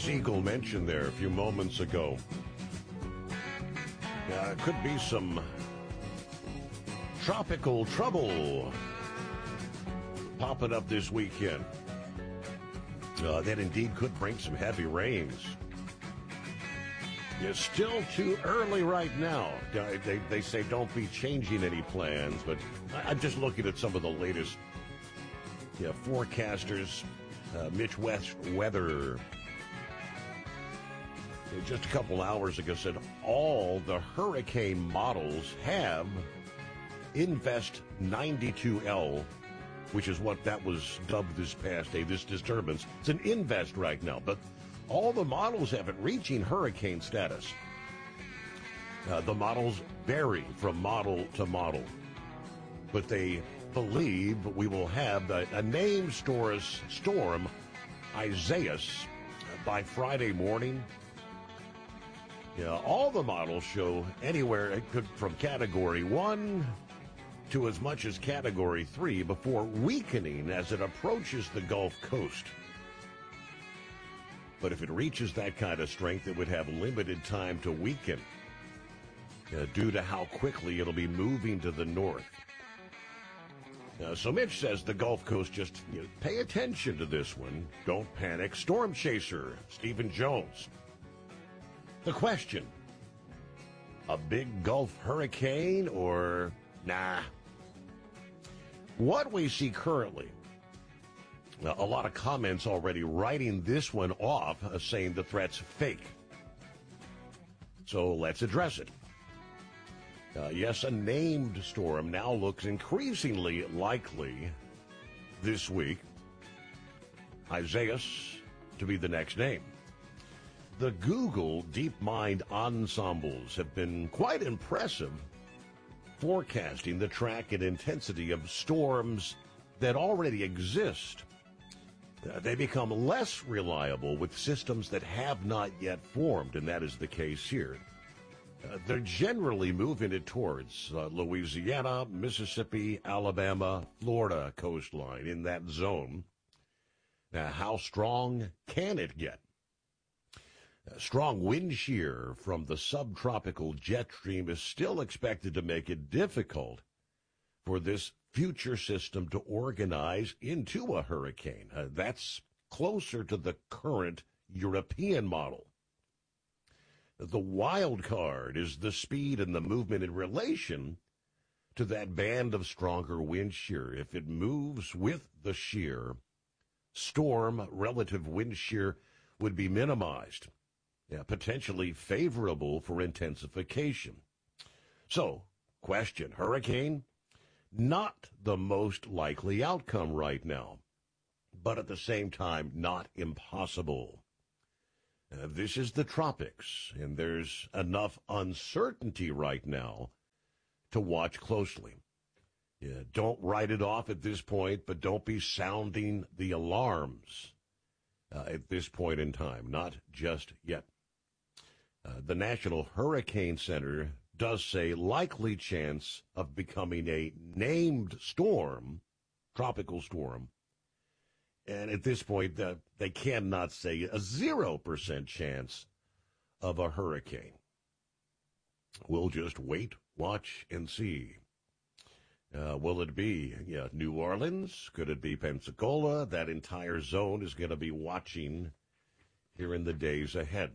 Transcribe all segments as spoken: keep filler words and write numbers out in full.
Ice Eagle mentioned there a few moments ago. Uh, could be some tropical trouble popping up this weekend. Uh, that indeed could bring some heavy rains. It's still too early right now. They, they say don't be changing any plans, but I'm just looking at some of the latest yeah, forecasters. Uh, Mitch West Weather just a couple hours ago said all the hurricane models have Invest ninety-two L, which is what that was dubbed this past day, this disturbance. It's an Invest right now, but all the models have it reaching hurricane status. Uh, the models vary from model to model, but they believe we will have a, a named storm, storm, Isaias, by Friday morning. Yeah, all the models show anywhere it could, from Category one to as much as Category three before weakening as it approaches the Gulf Coast. But if it reaches that kind of strength, it would have limited time to weaken uh, due to how quickly it'll be moving to the north. Uh, so Mitch says the Gulf Coast, just you know, pay attention to this one. Don't panic. Storm chaser, Stephen Jones. The question, a big Gulf hurricane or nah? What we see currently, uh, a lot of comments already writing this one off, uh, saying the threat's fake. So let's address it. Uh, yes, a named storm now looks increasingly likely this week. Isaias to be the next name. The Google DeepMind ensembles have been quite impressive forecasting the track and intensity of storms that already exist. Uh, they become less reliable with systems that have not yet formed, and that is the case here. Uh, they're generally moving it towards uh, Louisiana, Mississippi, Alabama, Florida coastline, in that zone. Now, how strong can it get? A strong wind shear from the subtropical jet stream is still expected to make it difficult for this future system to organize into a hurricane. Uh, that's closer to the current European model. The wild card is the speed and the movement in relation to that band of stronger wind shear. If it moves with the shear, storm relative wind shear would be minimized. Yeah, potentially favorable for intensification. So, question, hurricane? Not the most likely outcome right now, but at the same time, not impossible. Uh, this is the tropics, and there's enough uncertainty right now to watch closely. Yeah, don't write it off at this point, but don't be sounding the alarms uh, at this point in time, not just yet. Uh, the National Hurricane Center does say likely chance of becoming a named storm, tropical storm. And at this point, uh, they cannot say a zero percent chance of a hurricane. We'll just wait, watch, and see. Uh, will it be yeah, New Orleans? Could it be Pensacola? That entire zone is going to be watching here in the days ahead.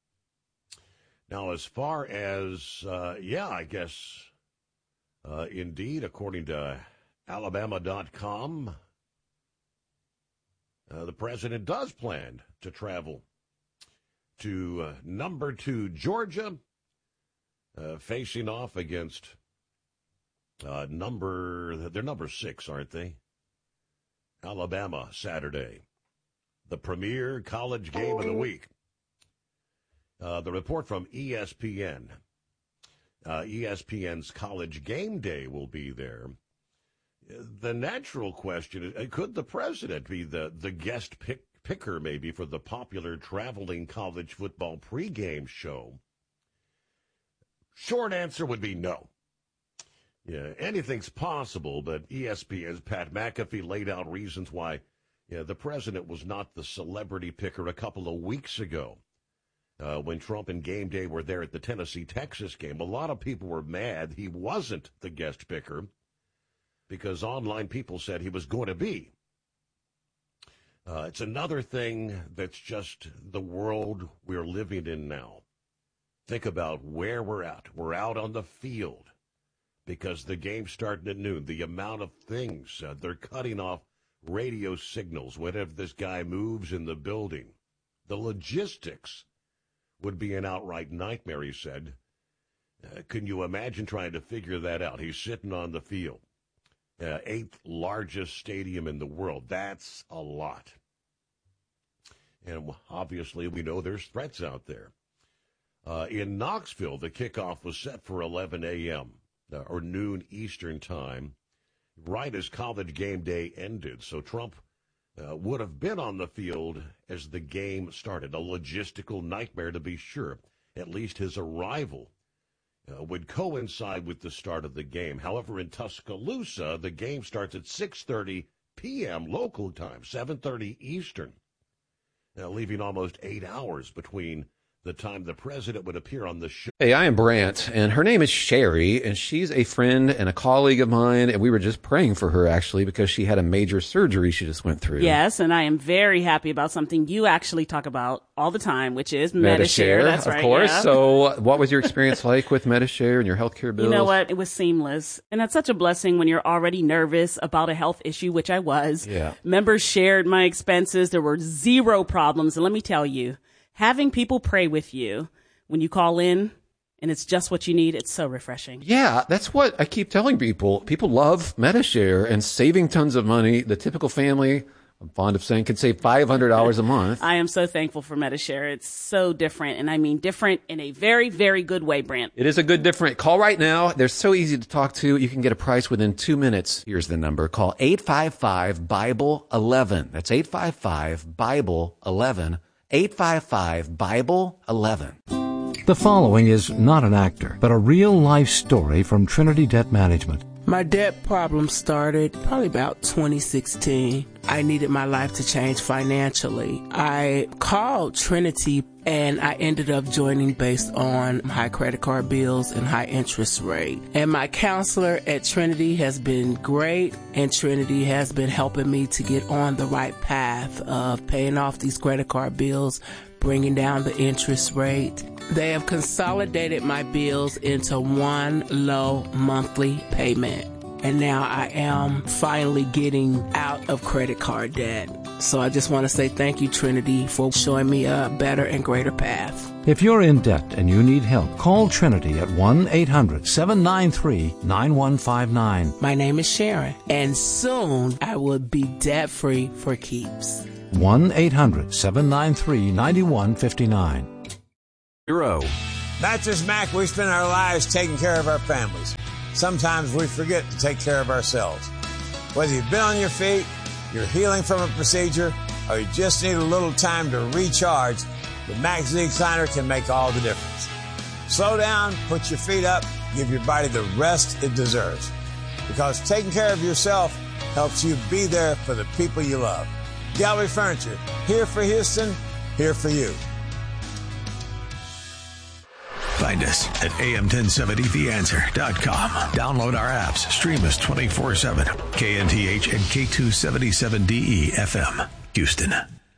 Now, as far as, uh, yeah, I guess, uh, indeed, according to Alabama dot com, uh, the president does plan to travel to uh, number two Georgia, uh, facing off against uh, number, they're number six, aren't they? Alabama, Saturday. The premier college game of the week. Uh, the report from E S P N. Uh, E S P N's College Game Day will be there. The natural question is, could the president be the, the guest pick, picker maybe for the popular traveling college football pregame show? Short answer would be no. Yeah, anything's possible, but E S P N's Pat McAfee laid out reasons why Yeah, the president was not the celebrity picker a couple of weeks ago. Uh, when Trump and Game Day were there at the Tennessee-Texas game, a lot of people were mad he wasn't the guest picker because online people said he was going to be. Uh, it's another thing that's just the world we're living in now. Think about where we're at. We're out on the field because the game's starting at noon. The amount of things, uh, they're cutting off radio signals whenever this guy moves in the building. The logistics would be an outright nightmare, he said. Uh, can you imagine trying to figure that out? He's sitting on the field. Uh, eighth largest stadium in the world. That's a lot. And obviously we know there's threats out there. Uh, in Knoxville, the kickoff was set for eleven a.m. Uh, or noon Eastern time, right as College Game Day ended. So Trump uh, would have been on the field as the game started. A logistical nightmare, to be sure. At least his arrival uh, would coincide with the start of the game. However, in Tuscaloosa, the game starts at six thirty p.m. local time, seven thirty Eastern, uh, leaving almost eight hours between the time the president would appear on the show. Hey, I am Brant, and her name is Sherry, and she's a friend and a colleague of mine, and we were just praying for her, actually, because she had a major surgery she just went through. Yes, and I am very happy about something you actually talk about all the time, which is Medi-Share. Medi-Share, That's of right, course. yeah. So what was your experience like with Medi-Share and your healthcare bills? You know what? It was seamless. And that's such a blessing when you're already nervous about a health issue, which I was. Yeah. Members shared my expenses. There were zero problems. And let me tell you, having people pray with you when you call in and it's just what you need, it's so refreshing. Yeah, that's what I keep telling people. People love Medi-Share and saving tons of money. The typical family, I'm fond of saying, can save five hundred dollars a month. I am so thankful for Medi-Share. It's so different, and I mean different in a very, very good way, Brant. It is a good different. Call right now. They're so easy to talk to. You can get a price within two minutes. Here's the number. Call eight five five, Bible eleven. That's eight five five, Bible eleven. eight five five, Bible eleven. The following is not an actor, but a real-life story from Trinity Debt Management. My debt problem started probably about twenty sixteen. I needed my life to change financially. I called Trinity and I ended up joining based on high credit card bills and high interest rate. And my counselor at Trinity has been great, and Trinity has been helping me to get on the right path of paying off these credit card bills, bringing down the interest rate. They have consolidated my bills into one low monthly payment. And now I am finally getting out of credit card debt. So I just want to say thank you, Trinity, for showing me a better and greater path. If you're in debt and you need help, call Trinity at one eight hundred, seven nine three, nine one five nine. My name is Sharon, and soon I will be debt-free for keeps. one eight hundred, seven nine three, nine one five nine. Zero. Mattress Mac, we spend our lives taking care of our families. Sometimes we forget to take care of ourselves. Whether you've been on your feet, you're healing from a procedure, or you just need a little time to recharge, the Mac Z Recliner can make all the difference. Slow down, put your feet up, give your body the rest it deserves. Because taking care of yourself helps you be there for the people you love. Gallery Furniture, here for Houston, here for you. Find us at A M ten seventy the answer dot com. Download our apps. Stream us twenty-four seven. K N T H and K two seventy-seven D E F M, Houston.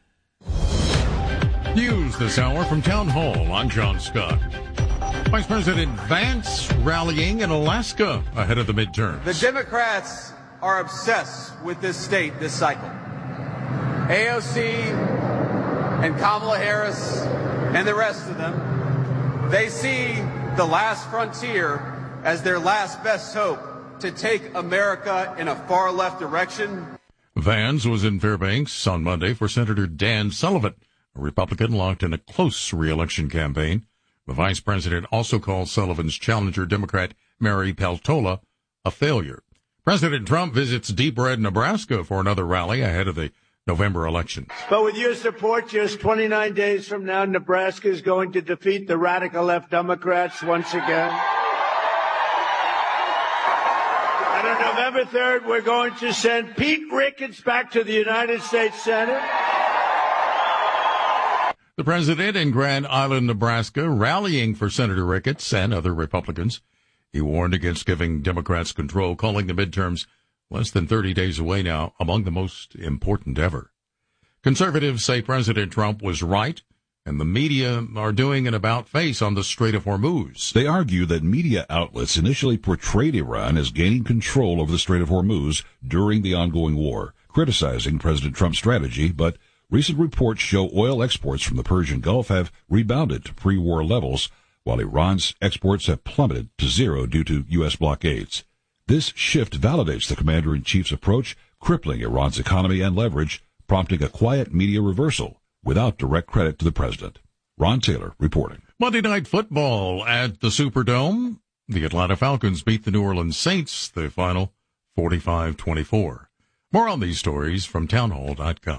News this hour from Town Hall. I'm John Scott. Vice President Vance rallying in Alaska ahead of the midterms. The Democrats are obsessed with this state this cycle. A O C and Kamala Harris and the rest of them, they see the last frontier as their last best hope to take America in a far left direction. Vance was in Fairbanks on Monday for Senator Dan Sullivan, a Republican locked in a close re-election campaign. The vice president also called Sullivan's challenger, Democrat Mary Peltola, a failure. President Trump visits Deep Red, Nebraska for another rally ahead of the November elections. But with your support, just twenty-nine days from now, Nebraska is going to defeat the radical left Democrats once again. And But on November third, we're going to send Pete Ricketts back to the United States Senate. The president in Grand Island, Nebraska, rallying for Senator Ricketts and other Republicans. He warned against giving Democrats control, calling the midterms less than thirty days away now among the most important ever. Conservatives say President Trump was right, and the media are doing an about-face on the Strait of Hormuz. They argue that media outlets initially portrayed Iran as gaining control over the Strait of Hormuz during the ongoing war, criticizing President Trump's strategy, but recent reports show oil exports from the Persian Gulf have rebounded to pre-war levels, while Iran's exports have plummeted to zero due to U S blockades. This shift validates the commander-in-chief's approach, crippling Iran's economy and leverage, prompting a quiet media reversal without direct credit to the president. Ron Taylor reporting. Monday Night Football at the Superdome. The Atlanta Falcons beat the New Orleans Saints, the final forty-five twenty-four. More on these stories from townhall dot com.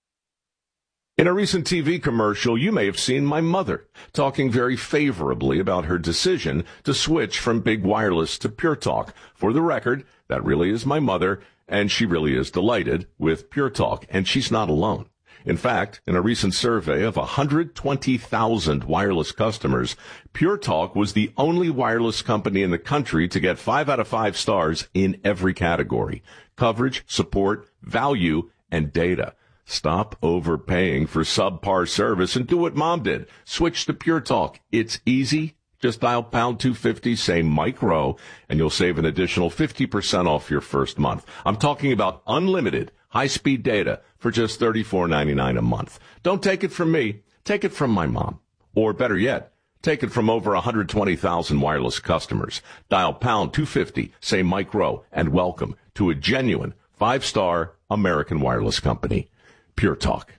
In a recent T V commercial, you may have seen my mother talking very favorably about her decision to switch from big wireless to Pure Talk. For the record, that really is my mother, and she really is delighted with Pure Talk, and she's not alone. In fact, in a recent survey of one hundred twenty thousand wireless customers, Pure Talk was the only wireless company in the country to get five out of five stars in every category: coverage, support, value, and data. Stop overpaying for subpar service and do what Mom did. Switch to Pure Talk. It's easy. Just dial pound two fifty, say Mike Rowe, and you'll save an additional fifty percent off your first month. I'm talking about unlimited high-speed data for just thirty-four ninety-nine a month. Don't take it from me. Take it from my mom. Or better yet, take it from over one hundred twenty thousand wireless customers. Dial pound two fifty, say Mike Rowe, and welcome to a genuine five-star American wireless company. Pure Talk.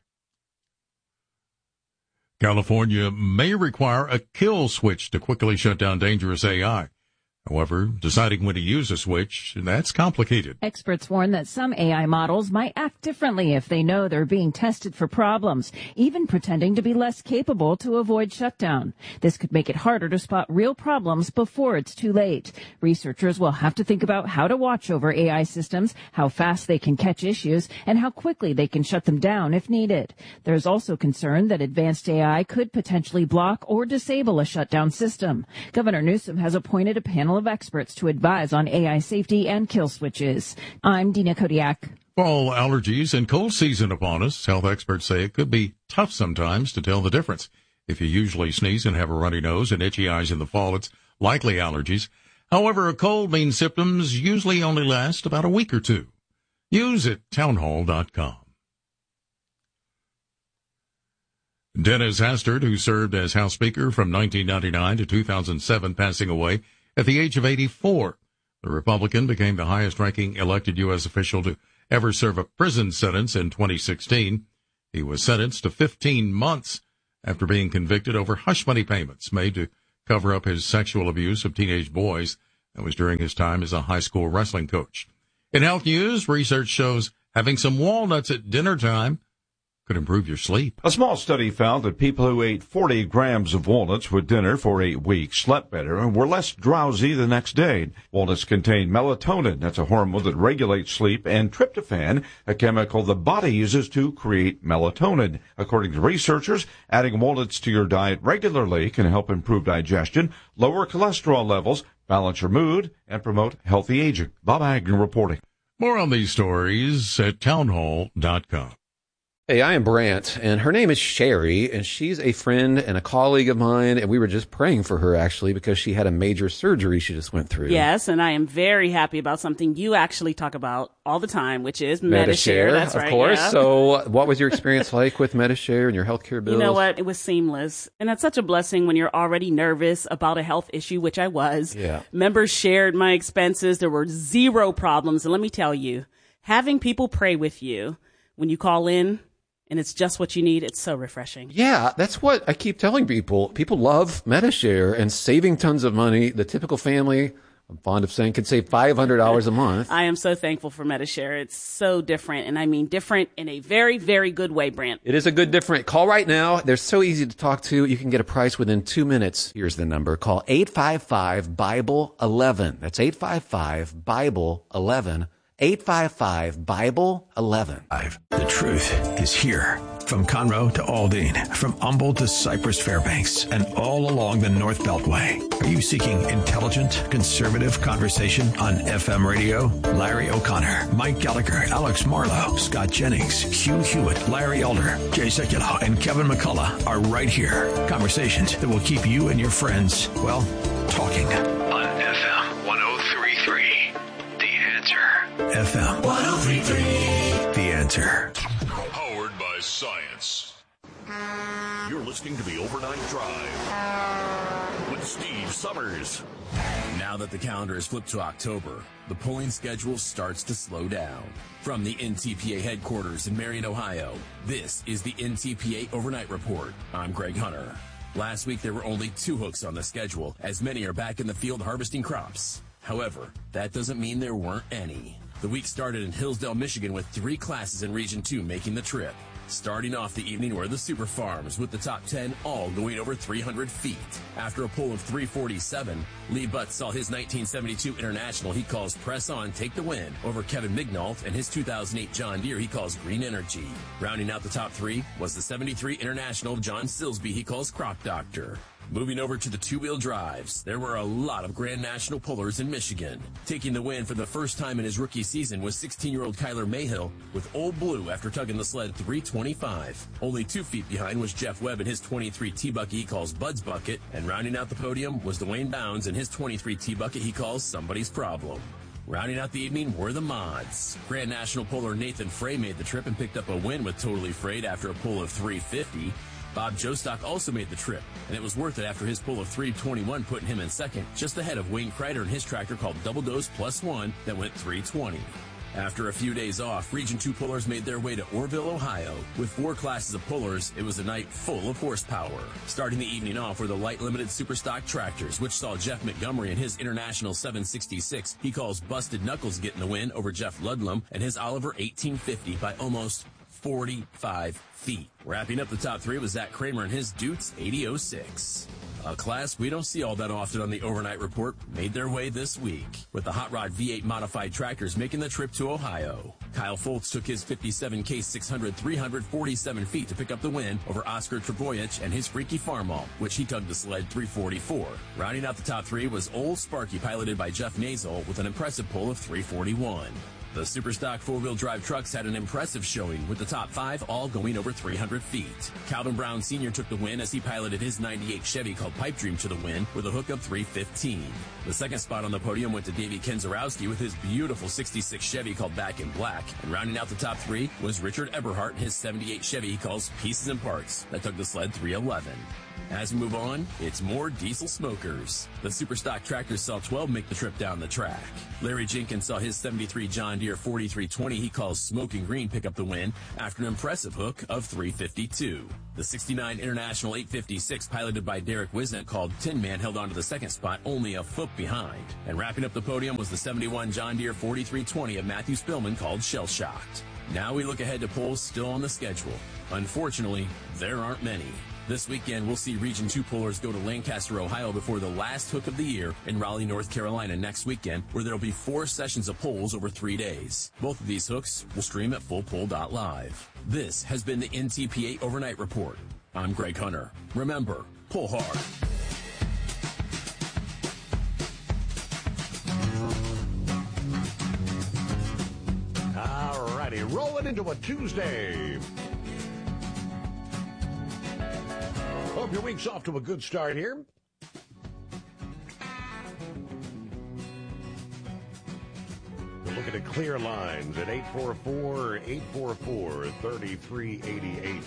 California may require a kill switch to quickly shut down dangerous A I. However, deciding when to use a switch, that's complicated. Experts warn that some A I models might act differently if they know they're being tested for problems, even pretending to be less capable to avoid shutdown. This could make it harder to spot real problems before it's too late. Researchers will have to think about how to watch over A I systems, how fast they can catch issues, and how quickly they can shut them down if needed. There's also concern that advanced A I could potentially block or disable a shutdown system. Governor Newsom has appointed a panel of experts to advise on A I safety and kill switches. I'm Dina Kodiak. Fall allergies and cold season upon us. Health experts say it could be tough sometimes to tell the difference. If you usually sneeze and have a runny nose and itchy eyes in the fall, it's likely allergies. However, a cold means symptoms usually only last about a week or two. News at townhall dot com. Dennis Hastert, who served as House Speaker from nineteen ninety-nine to two thousand seven, passing away at the age of eighty-four. The Republican became the highest-ranking elected U S official to ever serve a prison sentence in twenty sixteen. He was sentenced to fifteen months after being convicted over hush money payments made to cover up his sexual abuse of teenage boys. That was during his time as a high school wrestling coach. In health news, research shows having some walnuts at dinner time could improve your sleep. A small study found that people who ate forty grams of walnuts with dinner for eight weeks slept better and were less drowsy the next day. Walnuts contain melatonin, that's a hormone that regulates sleep, and tryptophan, a chemical the body uses to create melatonin. According to researchers, adding walnuts to your diet regularly can help improve digestion, lower cholesterol levels, balance your mood, and promote healthy aging. Bob Agnew reporting. More on these stories at townhall dot com. Hey, I am Brant, and her name is Sherry, and she's a friend and a colleague of mine, and we were just praying for her, actually, because she had a major surgery she just went through. Yes, and I am very happy about something you actually talk about all the time, which is Medi-Share. That's right, of course. Yeah. So what was your experience like with Medi-Share and your healthcare bills? You know what? It was seamless, and that's such a blessing when you're already nervous about a health issue, which I was. Yeah. Members shared my expenses. There were zero problems, and let me tell you, having people pray with you when you call in, and it's just what you need. It's so refreshing. Yeah, that's what I keep telling people. People love Medi-Share and saving tons of money. The typical family I'm fond of saying can save five hundred dollars a month. I am so thankful for Medi-Share. It's so different, and I mean different in a very, very good way, Brent. It is a good different. Call right now. They're so easy to talk to. You can get a price within two minutes. Here's the number. Call eight five five, Bible eleven. That's eight five five, Bible eleven. eight five five, Bible eleven. The truth is here. From Conroe to Aldine, from Humboldt to Cypress Fairbanks, and all along the North Beltway. Are you seeking intelligent, conservative conversation on F M radio? Larry O'Connor, Mike Gallagher, Alex Marlowe, Scott Jennings, Hugh Hewitt, Larry Elder, Jay Sekulow, and Kevin McCullough are right here. Conversations that will keep you and your friends, well, talking. On F M one oh three point three, The Answer. F M one oh three point three, The Answer. Powered by science. You're listening to the Overnight Drive with Steve Summers. Now that the calendar is flipped to October, the polling schedule starts to slow down. From the N T P A headquarters in Marion, Ohio, this is the N T P A Overnight Report. I'm Greg Hunter. Last week, there were only two hooks on the schedule, as many are back in the field harvesting crops. However, that doesn't mean there weren't any. The week started in Hillsdale, Michigan, with three classes in Region two making the trip. Starting off the evening were the Super Farms, with the top ten all going over three hundred feet. After a pull of three forty-seven, Lee Butts saw his nineteen seventy-two International he calls Press On take the win over Kevin Mignault and his two thousand eight John Deere he calls Green Energy. Rounding out the top three was the seventy-three International of John Silsby he calls Crop Doctor. Moving over to the two-wheel drives, there were a lot of Grand National pullers in Michigan. Taking the win for the first time in his rookie season was sixteen-year-old Kyler Mayhill with Old Blue after tugging the sled three twenty-five. Only two feet behind was Jeff Webb in his twenty-three T-Bucket he calls Bud's Bucket, and rounding out the podium was Dwayne Bounds in his twenty-three T-Bucket he calls Somebody's Problem. Rounding out the evening were the mods. Grand National puller Nathan Frey made the trip and picked up a win with Totally Frayed after a pull of three fifty. Bob Jostock also made the trip, and it was worth it after his pull of three twenty-one, putting him in second, just ahead of Wayne Kreider and his tractor called Double Dose Plus One that went three twenty. After a few days off, Region two pullers made their way to Orrville, Ohio. With four classes of pullers, it was a night full of horsepower. Starting the evening off were the light limited super stock tractors, which saw Jeff Montgomery and his International seven sixty-six he calls Busted Knuckles getting the win over Jeff Ludlum and his Oliver eighteen fifty by almost forty-five feet. Wrapping up the top three was Zach Kramer and his Dutes eighty oh six. A class we don't see all that often on the Overnight Report made their way this week, with the Hot Rod V eight modified tractors making the trip to Ohio. Kyle Foltz took his fifty-seven K six hundred three forty-seven feet to pick up the win over Oscar Treboyich and his Freaky Farmall, which he tugged the sled three forty-four. Rounding out the top three was Old Sparky, piloted by Jeff Nazel, with an impressive pull of three forty-one. The Superstock four-wheel drive trucks had an impressive showing, with the top five all going over three hundred feet. Calvin Brown Senior took the win as he piloted his ninety-eight Chevy called Pipe Dream to the win with a hook of three fifteen. The second spot on the podium went to Davey Kenzarowski with his beautiful sixty-six Chevy called Back in Black. And rounding out the top three was Richard Eberhardt and his seventy-eight Chevy he calls Pieces and Parts that took the sled three eleven. As we move on, it's more diesel smokers. The Superstock tractors saw twelve make the trip down the track. Larry Jenkins saw his seventy-three John Deere forty-three twenty he calls Smoking Green pick up the win after an impressive hook of three fifty-two. The sixty-nine International eight fifty-six piloted by Derek Wisnett called Tin Man held on to the second spot only a foot behind. And wrapping up the podium was the seventy-one John Deere forty-three twenty of Matthew Spillman called Shell Shocked. Now we look ahead to polls still on the schedule. Unfortunately, there aren't many. This weekend, we'll see Region two pullers go to Lancaster, Ohio before the last hook of the year in Raleigh, North Carolina next weekend, where there'll be four sessions of polls over three days. Both of these hooks will stream at full poll dot live. This has been the N T P A Overnight Report. I'm Greg Hunter. Remember, pull hard. All righty, rolling into a Tuesday. Hope your week's off to a good start here. We're looking at clear lines at eight four four, eight four four, three three eight eight.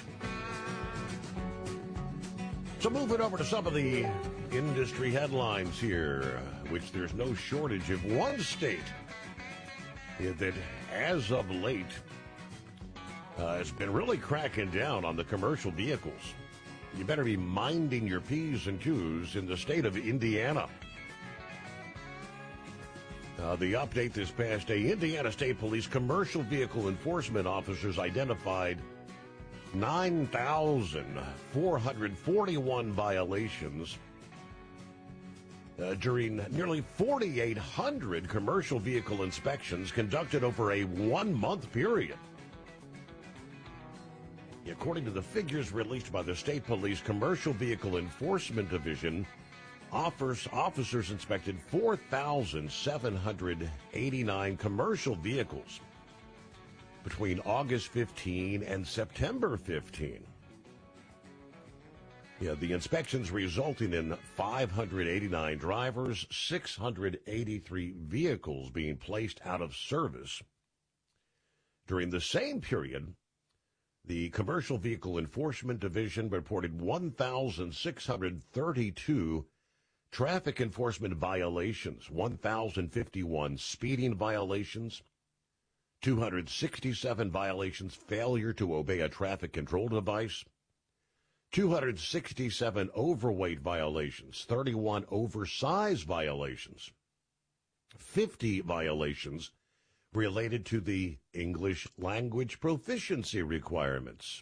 So moving over to some of the industry headlines here, which there's no shortage of. One state that, as of late, uh, has been really cracking down on the commercial vehicles. You better be minding your P's and Q's in the state of Indiana. Uh, the update this past day, Indiana State Police commercial vehicle enforcement officers identified nine thousand four hundred forty-one violations uh, during nearly forty-eight hundred commercial vehicle inspections conducted over a one-month period. According to the figures released by the State Police Commercial Vehicle Enforcement Division, Offers, officers inspected four thousand seven hundred eighty-nine commercial vehicles between August fifteenth and September fifteenth. Yeah, the inspections resulting in five hundred eighty-nine drivers, six hundred eighty-three vehicles being placed out of service. During the same period, the Commercial Vehicle Enforcement Division reported one thousand six hundred thirty-two traffic enforcement violations, one thousand fifty-one speeding violations, two hundred sixty-seven violations failure to obey a traffic control device, two hundred sixty-seven overweight violations, thirty-one oversized violations, fifty violations related to the English language proficiency requirements.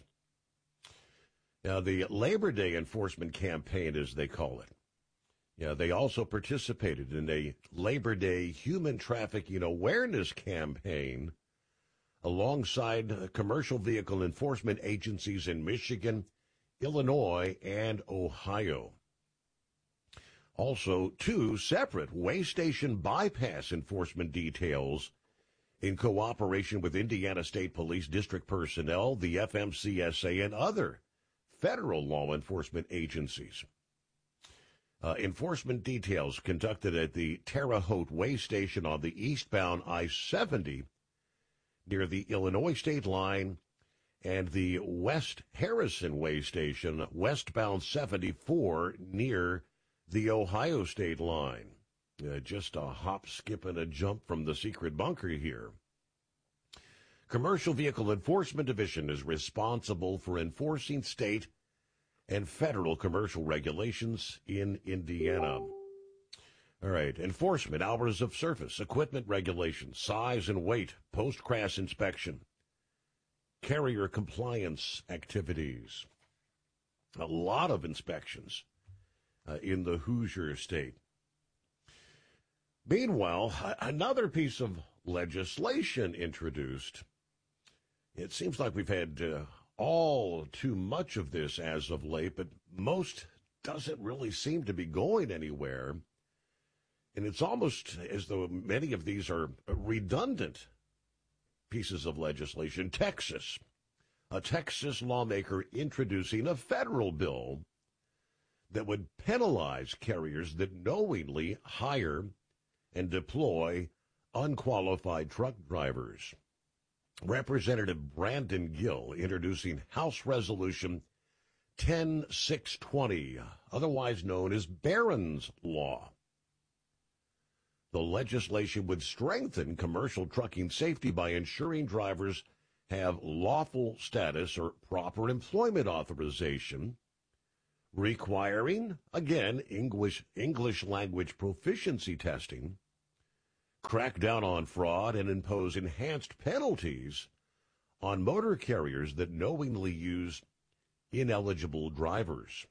Now, the Labor Day enforcement campaign, as they call it, Yeah, they also participated in a Labor Day human trafficking awareness campaign alongside commercial vehicle enforcement agencies in Michigan, Illinois, and Ohio. Also, two separate way station bypass enforcement details in cooperation with Indiana State Police District personnel, the F M C S A, and other federal law enforcement agencies. Uh, enforcement details conducted at the Terre Haute Way Station on the eastbound I seventy near the Illinois state line and the West Harrison Way Station westbound seventy-four near the Ohio state line. Uh, just a hop, skip, and a jump from the secret bunker here. Commercial Vehicle Enforcement Division is responsible for enforcing state and federal commercial regulations in Indiana. All right, enforcement, hours of service, equipment regulations, size and weight, post-crash inspection, carrier compliance activities. A lot of inspections uh, in the Hoosier state. Meanwhile, another piece of legislation introduced. It seems like we've had uh, all too much of this as of late, but most doesn't really seem to be going anywhere. And it's almost as though many of these are redundant pieces of legislation. Texas, a Texas lawmaker introducing a federal bill that would penalize carriers that knowingly hire and deploy unqualified truck drivers. Representative Brandon Gill introducing House Resolution ten six twenty, otherwise known as Barron's Law. The legislation would strengthen commercial trucking safety by ensuring drivers have lawful status or proper employment authorization, requiring, again, English, English language proficiency testing, crack down on fraud, and impose enhanced penalties on motor carriers that knowingly use ineligible drivers.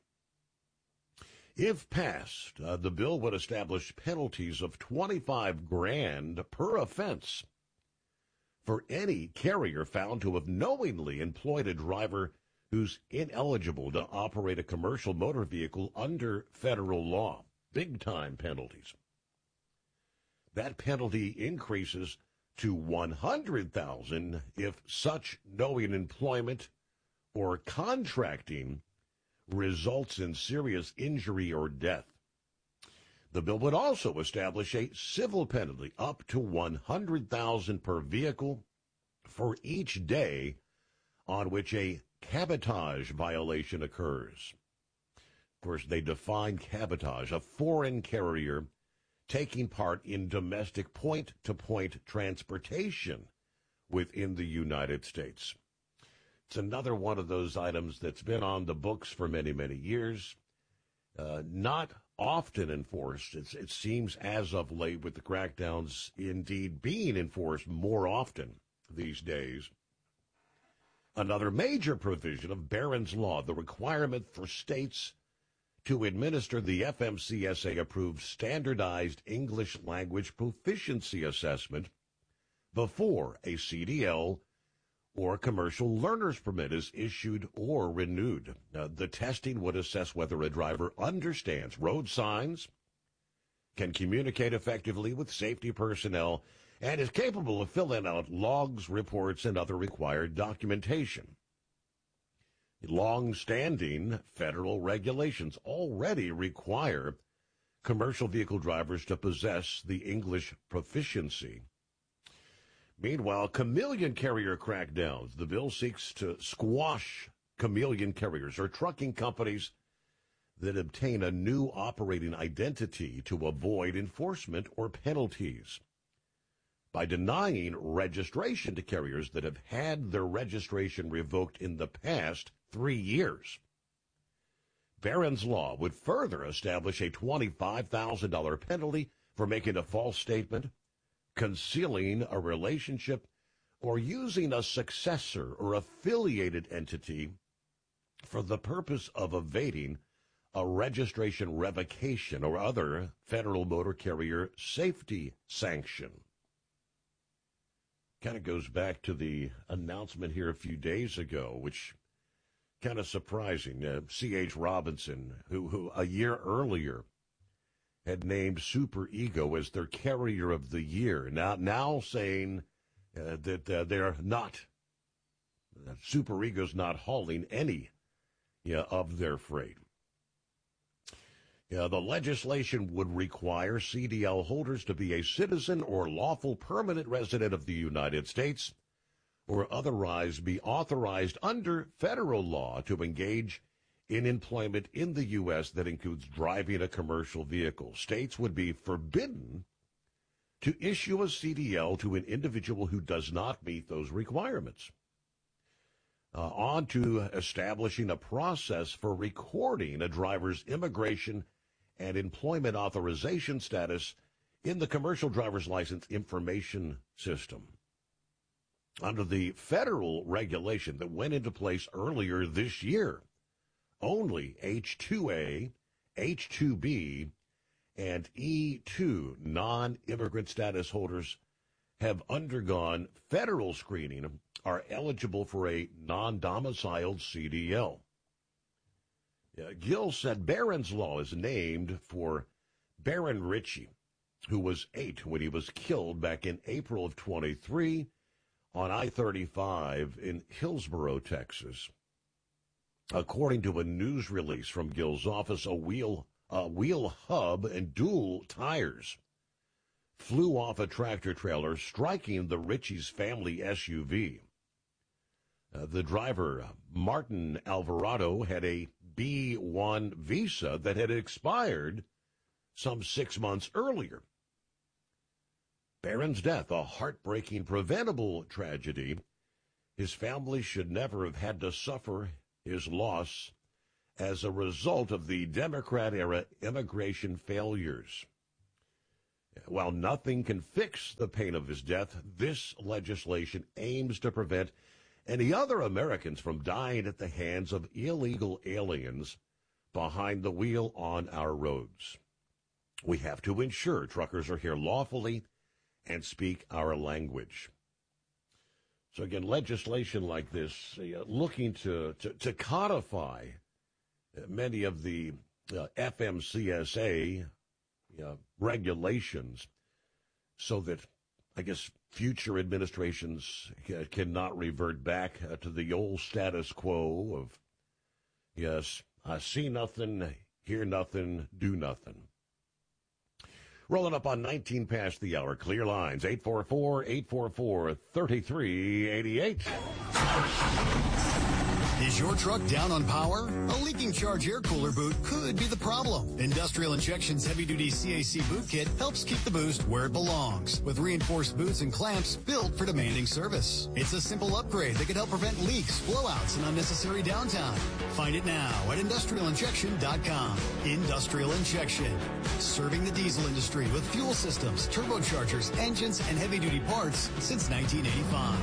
If passed, uh, the bill would establish penalties of twenty-five grand per offense for any carrier found to have knowingly employed a driver who's ineligible to operate a commercial motor vehicle under federal law. Big-time penalties. That penalty increases to one hundred thousand dollars if such knowing employment or contracting results in serious injury or death. The bill would also establish a civil penalty up to one hundred thousand dollars per vehicle for each day on which a cabotage violation occurs. Of course, they define cabotage, a foreign carrier taking part in domestic point-to-point transportation within the United States. It's another one of those items that's been on the books for many, many years, uh, not often enforced. It's, it seems as of late, with the crackdowns indeed being enforced more often these days. Another major provision of Barron's Law, the requirement for states to administer the F M C S A-approved standardized English language proficiency assessment before a C D L or commercial learner's permit is issued or renewed. Uh, the testing would assess whether a driver understands road signs, can communicate effectively with safety personnel, and is capable of filling out logs, reports, and other required documentation. Long-standing federal regulations already require commercial vehicle drivers to possess the English proficiency. Meanwhile, chameleon carrier crackdowns. The bill seeks to squash chameleon carriers, or trucking companies that obtain a new operating identity to avoid enforcement or penalties, by denying registration to carriers that have had their registration revoked in the past three years. Barron's Law would further establish a twenty-five thousand dollars penalty for making a false statement, concealing a relationship, or using a successor or affiliated entity for the purpose of evading a registration revocation or other federal motor carrier safety sanction. Kind of goes back to the announcement here a few days ago, which kind of surprising. Uh, C H. Robinson, who, who a year earlier had named Super Ego as their carrier of the year, now now saying uh, that uh, they're not, uh, Super Ego's not hauling any yeah, of their freight. Yeah, the legislation would require C D L holders to be a citizen or lawful permanent resident of the United States, or otherwise be authorized under federal law to engage in employment in the U S that includes driving a commercial vehicle. States would be forbidden to issue a C D L to an individual who does not meet those requirements. Uh, on to establishing a process for recording a driver's immigration and employment authorization status in the Commercial Driver's License Information System. Under the federal regulation that went into place earlier this year, only H two A, H two B, and E two non-immigrant status holders have undergone federal screening, are eligible for a non-domiciled C D L. Uh, Gill said Barron's Law is named for Baron Ritchie, who was eight when he was killed back in April of twenty-three on I thirty-five in Hillsboro, Texas. According to a news release from Gill's office, a wheel, a wheel hub and dual tires flew off a tractor trailer, striking the Ritchie's family S U V. Uh, the driver, Martin Alvarado, had a B one visa that had expired some six months earlier. Barron's death, a heartbreaking, preventable tragedy. His family should never have had to suffer his loss as a result of the Democrat-era immigration failures. While nothing can fix the pain of his death, this legislation aims to prevent any other Americans from dying at the hands of illegal aliens behind the wheel on our roads. We have to ensure truckers are here lawfully and speak our language. So again, legislation like this, uh, looking to, to, to codify many of the uh, F M C S A uh, regulations so that, I guess, future administrations uh, cannot revert back uh, to the old status quo of, yes, I see nothing, hear nothing, do nothing. Rolling up on nineteen past the hour. Clear lines, eight four four, eight four four, three three eight eight. Is your truck down on power? A leaking charge air cooler boot could be the problem. Industrial Injection's heavy-duty C A C boot kit helps keep the boost where it belongs, with reinforced boots and clamps built for demanding service. It's a simple upgrade that can help prevent leaks, blowouts, and unnecessary downtime. Find it now at industrial injection dot com. Industrial Injection, serving the diesel industry with fuel systems, turbochargers, engines, and heavy-duty parts since nineteen eighty-five.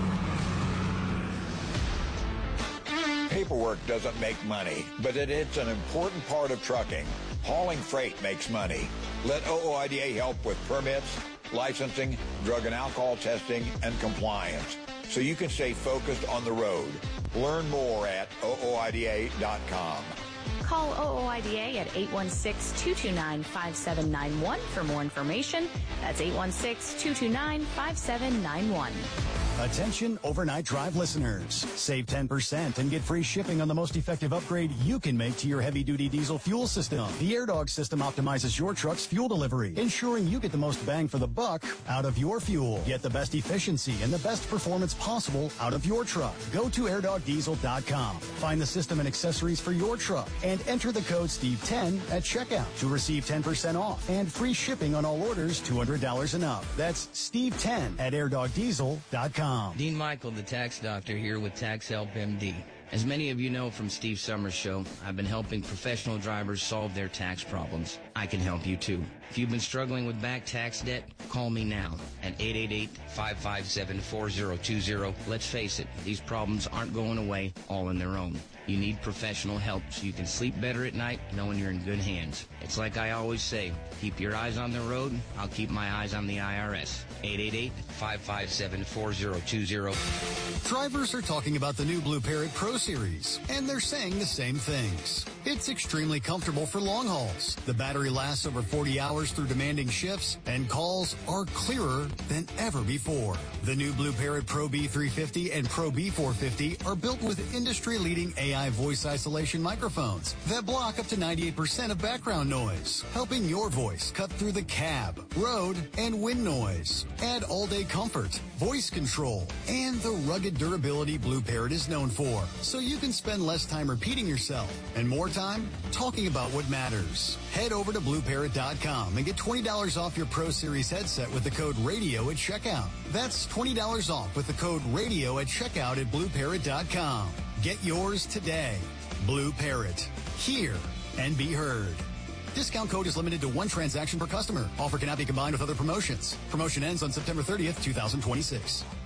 Paperwork doesn't make money, but it, it's an important part of trucking. Hauling freight makes money. Let O O I D A help with permits, licensing, drug and alcohol testing, and compliance, so you can stay focused on the road. Learn more at O O I D A dot com. Call O O I D A at eight one six, two two nine, five seven nine one for more information. That's eight one six, two two nine, five seven nine one. Attention overnight drive listeners. Save ten percent and get free shipping on the most effective upgrade you can make to your heavy-duty diesel fuel system. The AirDog system optimizes your truck's fuel delivery, ensuring you get the most bang for the buck out of your fuel. Get the best efficiency and the best performance possible out of your truck. Go to air dog diesel dot com. Find the system and accessories for your truck and enter the code Steve ten at checkout to receive ten percent off and free shipping on all orders two hundred dollars and up. That's Steve ten at air dog diesel dot com. Dean Michael, the tax doctor, here with Tax Help M D. As many of you know from Steve Summers' show, I've been helping professional drivers solve their tax problems. I can help you too. If you've been struggling with back tax debt, call me now at eight eight eight, five five seven, four zero two zero. Let's face it, these problems aren't going away all on their own. You need professional help so you can sleep better at night knowing you're in good hands. It's like I always say, keep your eyes on the road, I'll keep my eyes on the I R S. eight eight eight, five five seven, four zero two zero. Drivers are talking about the new Blue Parrot Pro Series, and they're saying the same things. It's extremely comfortable for long hauls. The battery lasts over forty hours through demanding shifts, and calls are clearer than ever before. The new Blue Parrot Pro B three fifty and Pro B four fifty are built with industry-leading A I voice isolation microphones that block up to ninety-eight percent of background noise, helping your voice cut through the cab, road, and wind noise. Add all-day comfort, voice control, and the rugged durability Blue Parrot is known for, so you can spend less time repeating yourself and more time talking about what matters. Head over to blue parrot dot com and get twenty dollars off your Pro Series headset with the code RADIO at checkout. That's twenty dollars off with the code RADIO at checkout at blue parrot dot com. Get yours today. Blue Parrot. Hear and be heard. Discount code is limited to one transaction per customer. Offer cannot be combined with other promotions. Promotion ends on September thirtieth, two thousand twenty-six.